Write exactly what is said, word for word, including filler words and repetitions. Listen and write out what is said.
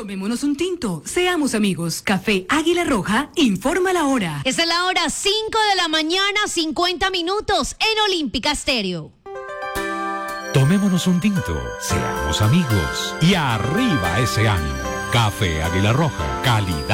Tomémonos un tinto, seamos amigos. Café Águila Roja, informa la hora. Es la hora cinco de la mañana, cincuenta minutos en Olímpica Estéreo. Tomémonos un tinto, seamos amigos y arriba ese ánimo. Café Águila Roja, calidad.